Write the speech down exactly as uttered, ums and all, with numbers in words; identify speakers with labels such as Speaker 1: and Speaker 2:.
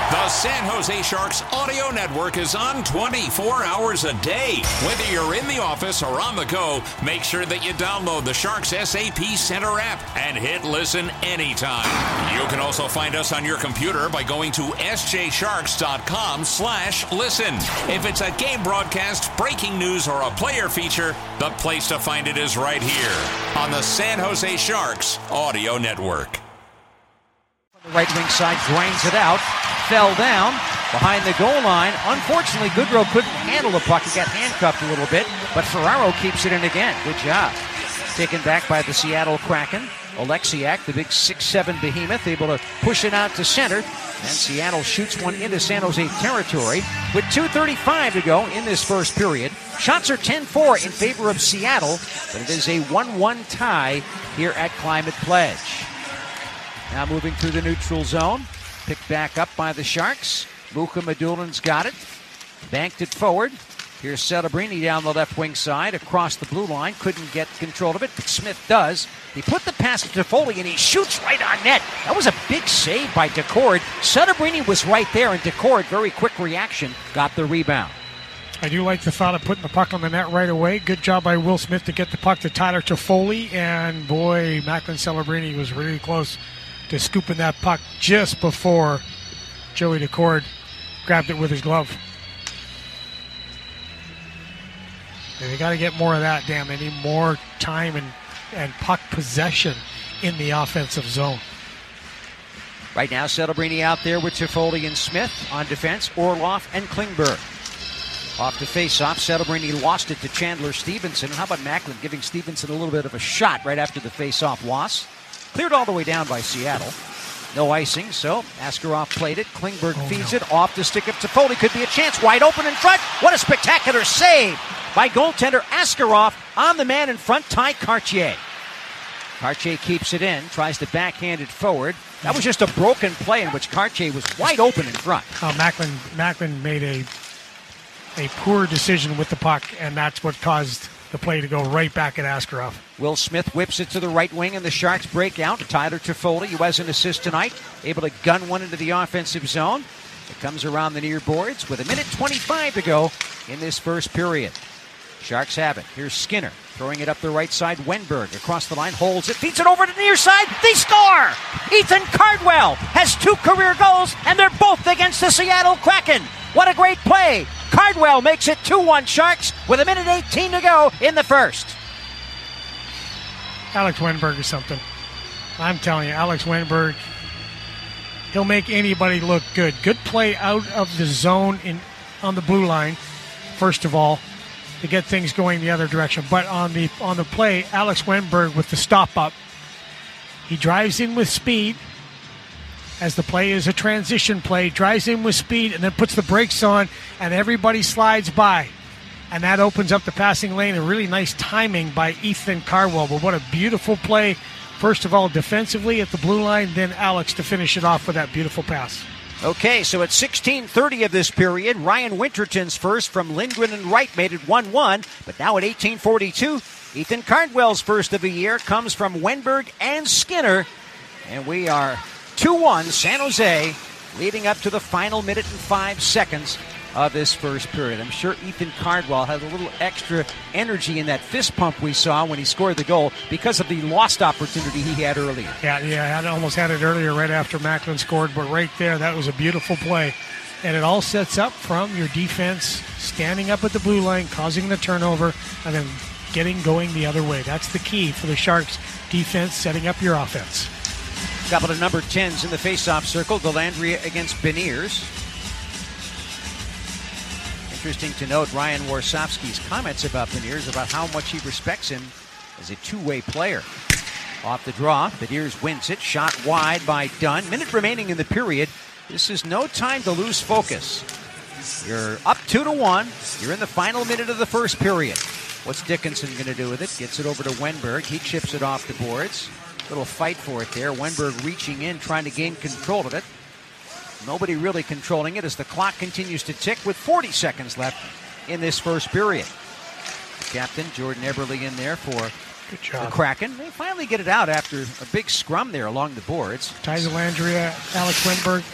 Speaker 1: The San Jose Sharks audio network is on twenty-four hours a day. Whether you're in the office or on the go, make sure that you download the Sharks S A P Center app and hit listen anytime. You can also find us on your computer by going to s j sharks dot com slash listen. If it's a game broadcast, breaking news, or a player feature, the place to find it is right here on the San Jose Sharks audio network.
Speaker 2: The right wing side drains it out. Fell down behind the goal line. Unfortunately, Goodrow couldn't handle the puck. He got handcuffed a little bit, but Ferraro keeps it in again. Good job. Taken back by the Seattle Kraken. Oleksiak, the big six seven behemoth, able to push it out to center. And Seattle shoots one into San Jose territory with two thirty-five to go in this first period. Shots are ten four in favor of Seattle, but it is a one one tie here at Climate Pledge. Now moving through the neutral zone. Picked back up by the Sharks. Muka Madulin's got it. Banked it forward. Here's Celebrini down the left wing side across the blue line. Couldn't get control of it, but Smith does. He put the pass to Foley, and he shoots right on net. That was a big save by Decord. Celebrini was right there, and Decord, very quick reaction, got the rebound.
Speaker 3: I do like the thought of putting the puck on the net right away. Good job by Will Smith to get the puck to Tyler Toffoli, and boy, Macklin Celebrini was really close to scooping that puck just before Joey Decord grabbed it with his glove. And they got to get more of that, damn. They need more time and, and puck possession in the offensive zone.
Speaker 2: Right now, Celebrini out there with Toffoli and Smith on defense, Orlov and Klingberg. Off the face-off, Celebrini lost it to Chandler Stevenson. How about Macklin giving Stevenson a little bit of a shot right after the face-off loss? Cleared all the way down by Seattle. No icing, so Askarov played it. Klingberg oh, feeds no. it off the stick of Toffoli. Could be a chance. Wide open in front. What a spectacular save by goaltender Askarov on the man in front, Ty Cartier. Cartier keeps it in, tries to backhand it forward. That was just a broken play in which Cartier was wide open in front.
Speaker 3: Oh, Macklin, Macklin made a, a poor decision with the puck, and that's what caused the play to go right back at Askarov.
Speaker 2: Will Smith whips it to the right wing, and the Sharks break out. Tyler Toffoli, who has an assist tonight, able to gun one into the offensive zone. It comes around the near boards with a minute twenty-five to go in this first period. Sharks have it. Here's Skinner throwing it up the right side. Wenberg across the line, holds it, feeds it over to the near side. They score! Ethan Cardwell has two career goals, and they're both against the Seattle Kraken. What a great play! Cardwell makes it two one Sharks with a minute eighteen to go in the first.
Speaker 3: Alex Wenberg is something. I'm telling you, Alex Wenberg, he'll make anybody look good. Good play out of the zone in on the blue line, first of all, to get things going the other direction. But on the on the play, Alex Wenberg with the stop up, he drives in with speed. As the play is a transition play, drives in with speed and then puts the brakes on, and everybody slides by. And that opens up the passing lane. A really nice timing by Ethan Cardwell. But what a beautiful play. First of all, defensively at the blue line, then Alex to finish it off with that beautiful pass.
Speaker 2: Okay, so at sixteen thirty of this period, Ryan Winterton's first from Lindgren and Wright made it one one. But now at eighteen forty-two, Ethan Cardwell's first of the year comes from Wenberg and Skinner. And we are two one San Jose, leading up to the final minute and five seconds of this first period. I'm sure Ethan Cardwell had a little extra energy in that fist pump we saw when he scored the goal because of the lost opportunity he had earlier.
Speaker 3: Yeah, yeah, I almost had it earlier right after Macklin scored, but right there, that was a beautiful play. And it all sets up from your defense standing up at the blue line, causing the turnover, and then getting going the other way. That's the key for the Sharks defense, setting up your offense.
Speaker 2: A couple of number tens in the face-off circle. Dellandrea against Beniers. Interesting to note Ryan Warsofsky's comments about Beniers, about how much he respects him as a two-way player. Off the draw, Beniers wins it. Shot wide by Dunn. Minute remaining in the period. This is no time to lose focus. You're up two to one. You're in the final minute of the first period. What's Dickinson going to do with it? Gets it over to Wenberg. He chips it off the boards. Little fight for it there. Wenberg reaching in, trying to gain control of it. Nobody really controlling it as the clock continues to tick with forty seconds left in this first period. The captain, Jordan Eberle, in there for
Speaker 3: Good job.
Speaker 2: the Kraken. They finally get it out after a big scrum there along the boards.
Speaker 3: Ty Dellandrea, Alex Wenberg,